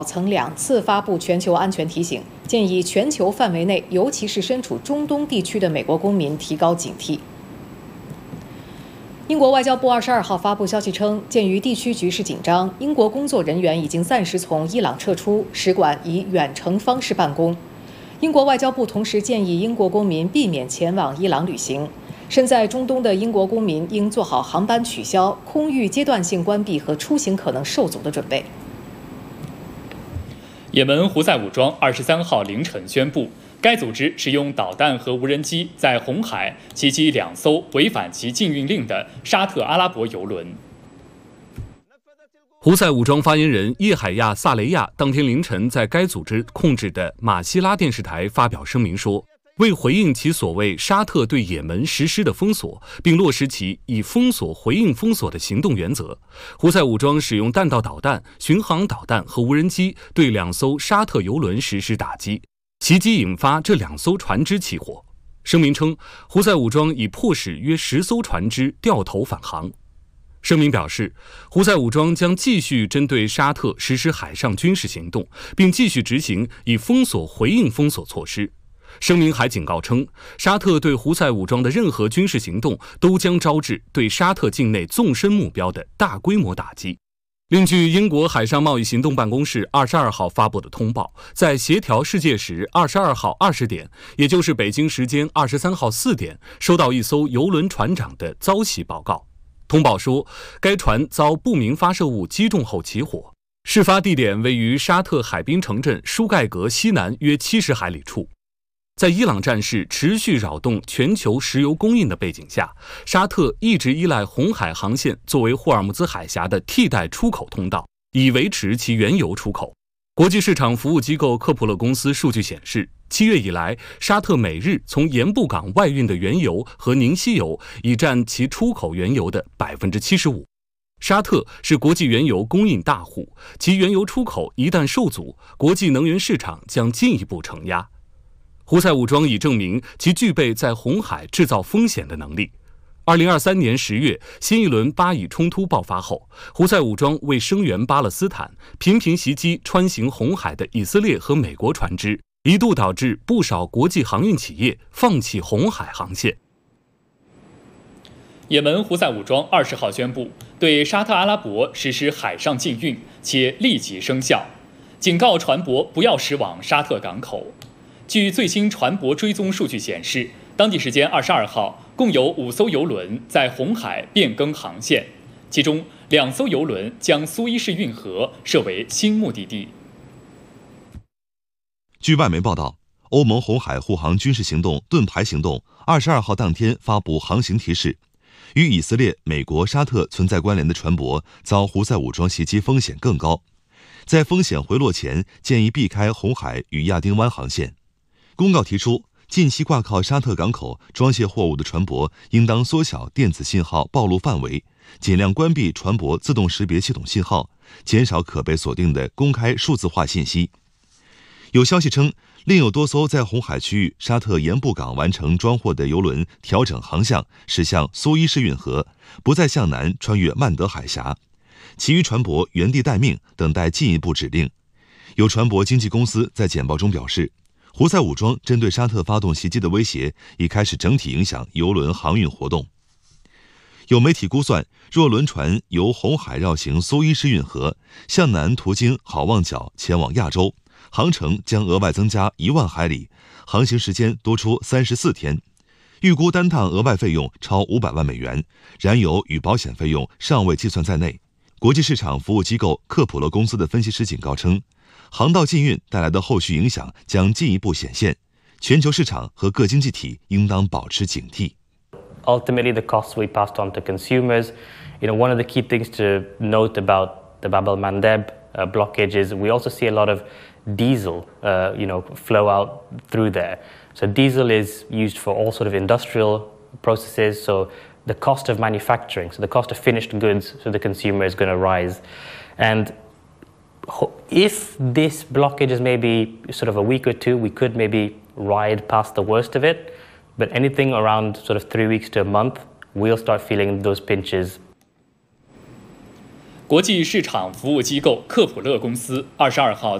曾2次发布全球安全提醒，建议全球范围内，尤其是身处中东地区的美国公民提高警惕。英国外交部22号发布消息称，鉴于地区局势紧张，英国工作人员已经暂时从伊朗撤出，使馆以远程方式办公。英国外交部同时建议英国公民避免前往伊朗旅行。身在中东的英国公民应做好航班取消、空域阶段性关闭和出行可能受阻的准备。 也门胡塞武装23号凌晨宣布，该组织使用导弹和无人机在红海袭击2艘违反其禁运令的沙特阿拉伯油轮。 胡塞武装发言人叶海亚·萨雷亚当天凌晨在该组织控制的马希拉电视台发表声明说，为回应其所谓沙特对也门实施的封锁，并落实其以封锁回应封锁的行动原则，胡塞武装使用弹道导弹、巡航导弹和无人机对2艘沙特油轮实施打击，袭击引发这2艘船只起火。声明称，胡塞武装已迫使约10艘船只掉头返航。声明表示，胡塞武装将继续针对沙特实施海上军事行动，并继续执行以封锁回应封锁措施。声明还警告称，沙特对胡塞武装的任何军事行动都将招致对沙特境内纵深目标的大规模打击。另据英国海上贸易行动办公室22号发布的通报，在协调世界时22号20点，也就是北京时间23号4点，收到一艘油轮船长的遭袭报告。通报说，该船遭不明发射物击中后起火，事发地点位于沙特海滨城镇舒盖格西南约70海里处。在伊朗战事持续扰动全球石油供应的背景下，沙特一直依赖红海航线作为霍尔木兹海峡的替代出口通道，以维持其原油出口。国际市场服务机构科普勒公司数据显示，7月以来，沙特每日从盐布港外运的原油和凝稀油已占其出口原油的75%。沙特是国际原油供应大户，其原油出口一旦受阻，国际能源市场将进一步承压。胡塞武装已证明其具备在红海制造风险的能力。2023年10月，新一轮巴以冲突爆发后，胡塞武装为声援巴勒斯坦，频频袭击穿行红海的以色列和美国船只，一度导致不少国际航运企业放弃红海航线。 也门胡塞武装20号宣布对沙特阿拉伯实施海上禁运，且立即生效，警告船舶不要驶往沙特港口。据最新船舶追踪数据显示，当地时间22号，共有5艘油轮在红海变更航线，其中2艘油轮将苏伊士运河设为新目的地。 据外媒报道，欧盟红海护航军事行动盾牌行动22号当天发布航行提示，与以色列、美国、沙特存在关联的船舶遭胡塞武装袭击风险更高，在风险回落前，建议避开红海与亚丁湾航线。公告提出，近期挂靠沙特港口装卸货物的船舶应当缩小电子信号暴露范围，尽量关闭船舶自动识别系统信号，减少可被锁定的公开数字化信息。有消息称，另有多艘在红海区域沙特盐布港完成装货的油轮调整航向，驶向苏伊士运河，不再向南穿越曼德海峡，其余船舶原地待命，等待进一步指令。有船舶经纪公司在简报中表示，胡塞武装针对沙特发动袭击的威胁已开始整体影响油轮航运活动。有媒体估算，若轮船由红海绕行苏伊士运河，向南途经好望角前往亚洲，航程将额外增加1万海里，航行时间多出34天，预估单趟额外费用超500万美元，燃油与保险费用尚未计算在内。国际市场服务机构克普勒公司的分析师警告称，航道禁运带来的后续影响将进一步显现，全球市场和各经济体应当保持警惕。 Ultimately, the costs we passed on to consumers. One of the key things to note about the Bab el-Mandeb blockage is we also see a lot of diesel, flow out through there. So diesel is used for all sort of industrial processes. So the cost of manufacturing, so the cost of finished goods to the consumer is going to rise. And if this blockage is maybe sort of a week or two, we could maybe ride past the worst of it. But anything around sort of 3 weeks to a month, we'll start feeling those pinches. 国际市场服务机构克普勒公司22号